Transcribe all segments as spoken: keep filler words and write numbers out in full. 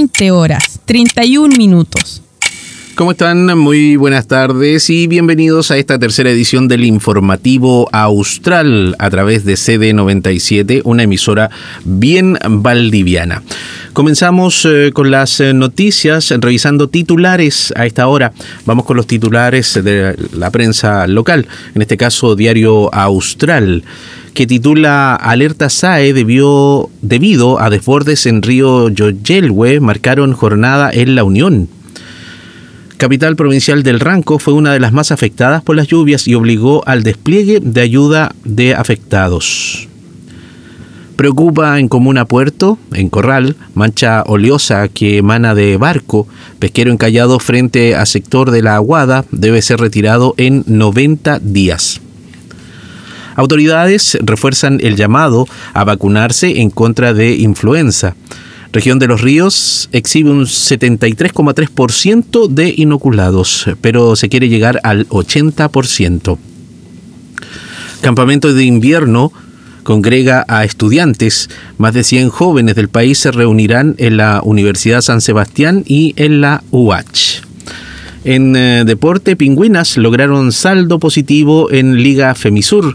veinte horas, treinta y un minutos. ¿Cómo están? Muy buenas tardes y bienvenidos a esta tercera edición del Informativo Austral a través de C D noventa y siete, una emisora bien valdiviana. Comenzamos eh, con las eh, noticias, revisando titulares a esta hora. Vamos con los titulares de la prensa local, en este caso Diario Austral, que titula Alerta S A E debió, debido a desbordes en río Yoyelhue, marcaron jornada en La Unión. Capital provincial del Ranco fue una de las más afectadas por las lluvias y obligó al despliegue de ayuda de afectados. Preocupa en Comuna Puerto, en Corral, mancha oleosa que emana de barco. Pesquero encallado frente a sector de la Aguada debe ser retirado en noventa días. Autoridades refuerzan el llamado a vacunarse en contra de influenza. Región de los Ríos exhibe un setenta y tres coma tres por ciento de inoculados, pero se quiere llegar al ochenta por ciento. Campamento de invierno congrega a estudiantes. Más de cien jóvenes del país se reunirán en la Universidad San Sebastián y en la U H. En eh, deporte, Pingüinas lograron saldo positivo en Liga Femisur.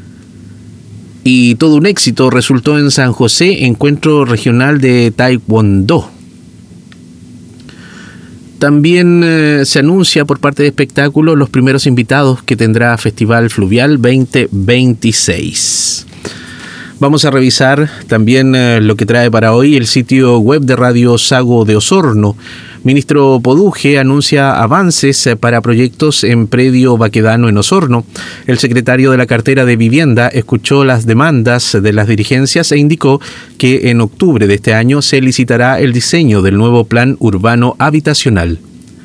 Y todo un éxito resultó en San José, encuentro regional de Taekwondo. También eh, se anuncia por parte de espectáculos los primeros invitados que tendrá Festival Fluvial veinte veintiséis. Vamos a revisar también eh, lo que trae para hoy el sitio web de Radio Sago de Osorno. Ministro Poduje anuncia avances para proyectos en predio Baquedano en Osorno. El secretario de la cartera de Vivienda escuchó las demandas de las dirigencias e indicó que en octubre de este año se licitará el diseño del nuevo plan urbano habitacional.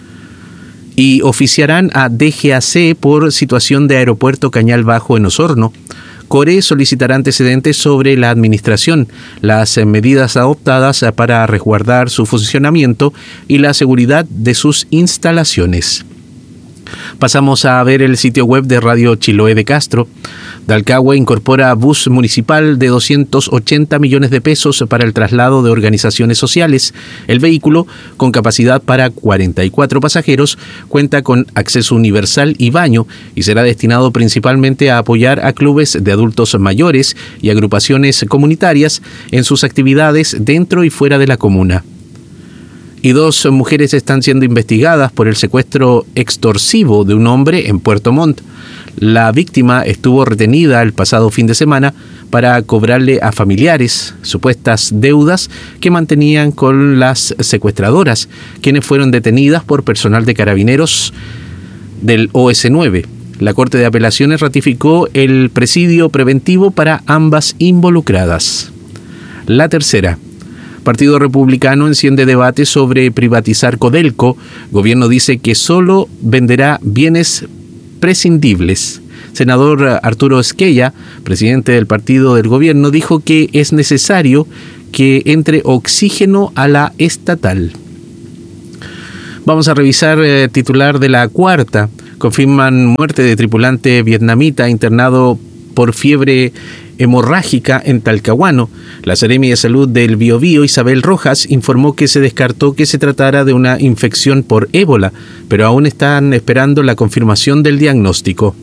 Y oficiarán a D G A C por situación de aeropuerto Cañal Bajo en Osorno. CORE solicitará antecedentes sobre la administración, las medidas adoptadas para resguardar su funcionamiento y la seguridad de sus instalaciones. Pasamos a ver el sitio web de Radio Chiloé de Castro. Dalcahue incorpora bus municipal de doscientos ochenta millones de pesos para el traslado de organizaciones sociales. El vehículo, con capacidad para cuarenta y cuatro pasajeros, cuenta con acceso universal y baño y será destinado principalmente a apoyar a clubes de adultos mayores y agrupaciones comunitarias en sus actividades dentro y fuera de la comuna. Y dos mujeres están siendo investigadas por el secuestro extorsivo de un hombre en Puerto Montt. La víctima estuvo retenida el pasado fin de semana para cobrarle a familiares supuestas deudas que mantenían con las secuestradoras, quienes fueron detenidas por personal de carabineros del O S nueve. La Corte de Apelaciones ratificó el presidio preventivo para ambas involucradas. La tercera. Partido Republicano enciende debate sobre privatizar Codelco. Gobierno dice que solo venderá bienes prescindibles. Senador Arturo Esquella, presidente del partido del gobierno, dijo que es necesario que entre oxígeno a la estatal. Vamos a revisar eh, titular de La Cuarta. Confirman muerte de tripulante vietnamita internado por fiebre hemorrágica en Talcahuano. La Seremi de Salud del Biobío, Isabel Rojas, informó que se descartó que se tratara de una infección por ébola, pero aún están esperando la confirmación del diagnóstico.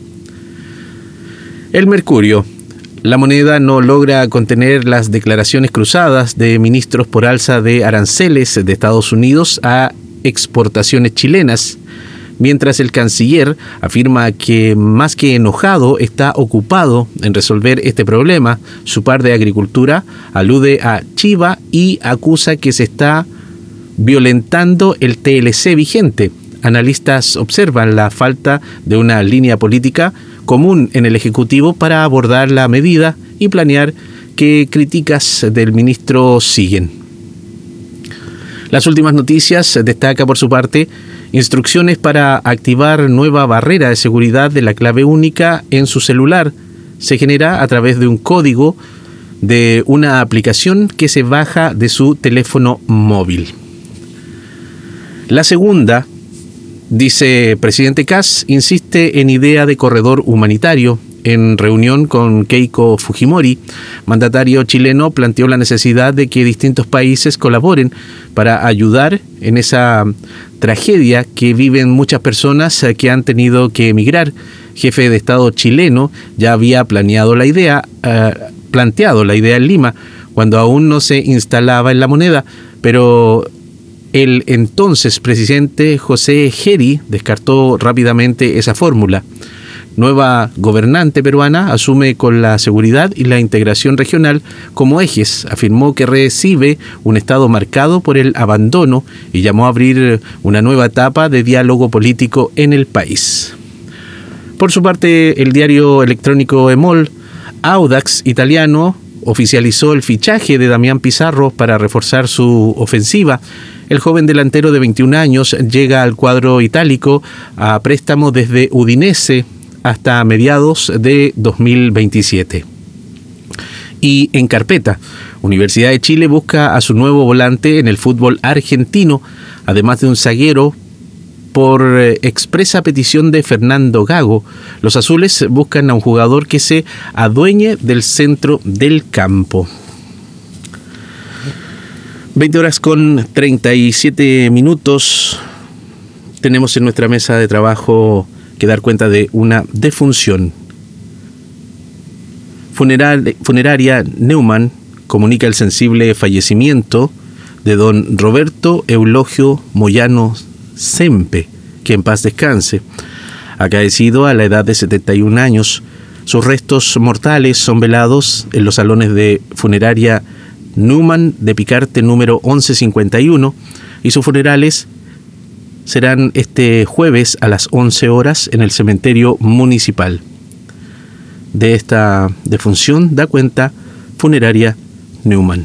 El Mercurio. La Moneda no logra contener las declaraciones cruzadas de ministros por alza de aranceles de Estados Unidos a exportaciones chilenas, mientras el canciller afirma que más que enojado está ocupado en resolver este problema. Su par de Agricultura alude a Chiva y acusa que se está violentando el T L C vigente. Analistas observan la falta de una línea política común en el Ejecutivo para abordar la medida y planear qué críticas del ministro siguen. Las últimas noticias destaca por su parte instrucciones para activar nueva barrera de seguridad de la clave única en su celular. Se genera a través de un código de una aplicación que se baja de su teléfono móvil. La segunda, dice presidente Kast, insiste en idea de corredor humanitario. En reunión con Keiko Fujimori, mandatario chileno planteó la necesidad de que distintos países colaboren para ayudar en esa tragedia que viven muchas personas que han tenido que emigrar. Jefe de Estado chileno ya había planeado la idea, eh, planteado la idea en Lima, cuando aún no se instalaba en la moneda, pero el entonces presidente José Geri descartó rápidamente esa fórmula. Nueva gobernante peruana asume con la seguridad y la integración regional como ejes. Afirmó que recibe un Estado marcado por el abandono y llamó a abrir una nueva etapa de diálogo político en el país. Por su parte, el diario electrónico Emol, Audax italiano, oficializó el fichaje de Damián Pizarro para reforzar su ofensiva. El joven delantero de veintiún años llega al cuadro itálico a préstamo desde Udinese hasta mediados de dos mil veintisiete. Y en carpeta, Universidad de Chile busca a su nuevo volante en el fútbol argentino, además de un zaguero. Por expresa petición de Fernando Gago, los azules buscan a un jugador que se adueñe del centro del campo. veinte horas con treinta y siete minutos. Tenemos en nuestra mesa de trabajo que dar cuenta de una defunción. Funeral, funeraria Neumann comunica el sensible fallecimiento de don Roberto Eulogio Moyano Sempe, que en paz descanse. Acaecido a la edad de setenta y un años, sus restos mortales son velados en los salones de funeraria Neumann de Picarte número once cincuenta y uno, y sus funerales serán este jueves a las once horas en el cementerio municipal. De esta defunción da cuenta funeraria Neumann.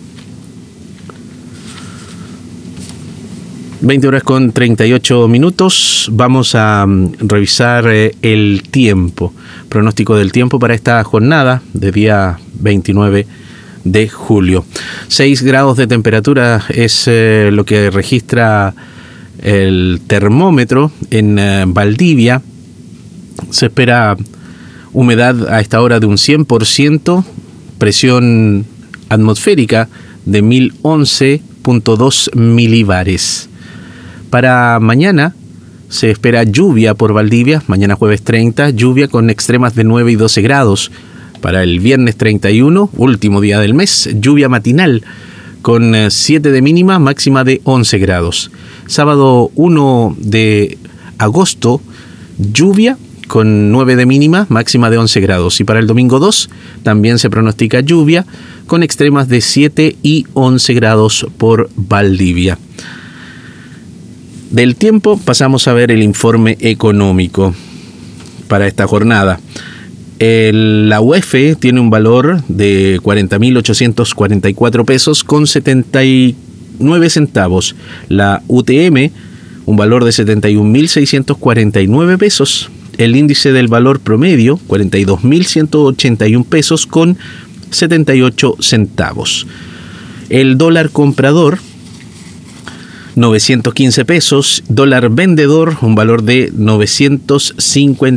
veinte horas con treinta y ocho minutos. Vamos a um, revisar eh, el tiempo. Pronóstico del tiempo para esta jornada de día veintinueve de julio. seis grados de temperatura es eh, lo que registra el termómetro en eh, Valdivia. Se espera humedad a esta hora de un cien por ciento, presión atmosférica de mil once punto dos milibares. Para mañana se espera lluvia por Valdivia, mañana jueves treinta, lluvia con extremas de nueve y doce grados. Para el viernes treinta y uno, último día del mes, lluvia matinal con siete de mínima, máxima de once grados. Sábado uno de agosto, lluvia con nueve de mínima, máxima de once grados. Y para el domingo dos, también se pronostica lluvia con extremas de siete y once grados por Valdivia. Del tiempo pasamos a ver el informe económico para esta jornada. El, la U E F tiene un valor de cuarenta mil ochocientos cuarenta y cuatro pesos con setenta y nueve centavos. La U T M, un valor de setenta y un mil seiscientos cuarenta y nueve pesos. El índice del valor promedio, cuarenta y dos mil ciento ochenta y un pesos con setenta y ocho centavos. El dólar comprador, novecientos quince pesos. Dólar vendedor, un valor de novecientos cincuenta